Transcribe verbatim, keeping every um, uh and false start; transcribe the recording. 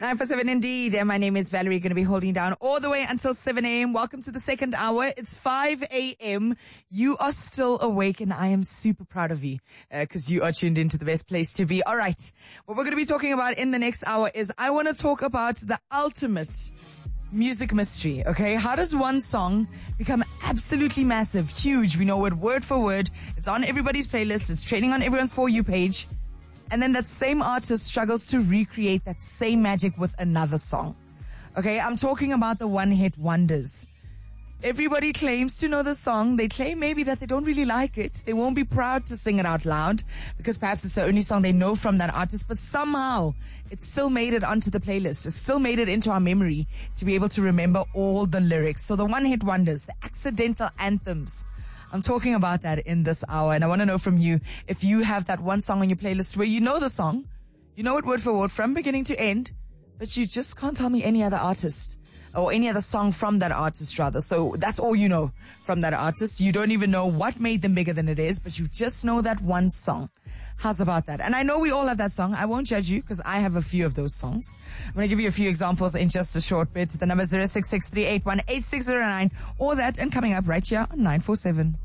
nine four seven indeed. And my name is Valerie, going to be holding down all the way until seven a.m. Welcome to the second hour. It's five a.m. You are still awake and I am super proud of you because uh, you are tuned into the best place to be. All right. What we're going to be talking about in the next hour is I want to talk about the ultimate music mystery, okay? How does one song become absolutely massive, huge? We know it word for word. It's on everybody's playlist. It's trending on everyone's For You page. And then that same artist struggles to recreate that same magic with another song. Okay, I'm talking about the one-hit wonders. Everybody claims to know the song. They claim maybe that they don't really like it. They won't be proud to sing it out loud because perhaps it's the only song they know from that artist, but somehow it still made it onto the playlist. It still made it into our memory to be able to remember all the lyrics. So the one-hit wonders, the accidental anthems. I'm talking about that in this hour, and I want to know from you if you have that one song on your playlist where you know the song, you know it word for word from beginning to end, but you just can't tell me any other artist or any other song from that artist rather. So that's all you know from that artist. You don't even know what made them bigger than it is, but you just know that one song. How's about that? And I know we all have that song. I won't judge you because I have a few of those songs. I'm going to give you a few examples in just a short bit. The number is zero six six three eight one eight six zero nine or that, and coming up right here on nine four seven.